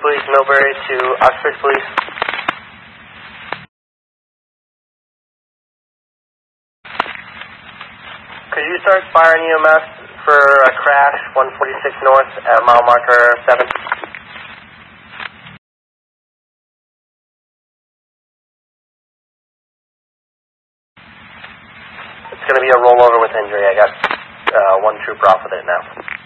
Police, Millbury to Oxford Police. Could you start firing EMS for a crash 146 north at mile marker 7? It's going to be a rollover with injury. I got one trooper off with it now.